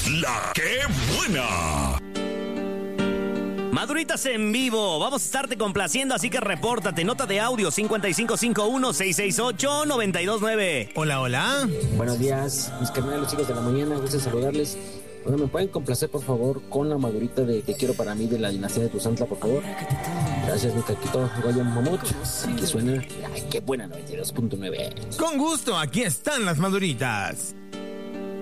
La que buena. Maduritas en vivo, vamos a estarte complaciendo, así que repórtate. Nota de audio 5551-668-929. Hola, hola. Buenos días, mis carnales, chicos de la mañana, gusto saludarles. Bueno, ¿me pueden complacer, por favor, con la Madurita de Te Quiero Para Mí de la dinastía de Tuzantla, por favor? Gracias, mi caquito Goyo Momoch. Aquí suena, ay, qué buena, 92.9. Con gusto, aquí están las Maduritas.